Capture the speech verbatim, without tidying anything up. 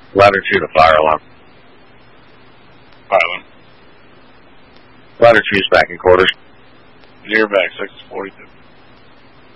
Ladder two to fire alarm. Fire alarm. Ladder two's back in quarters. Near back, six forty-two.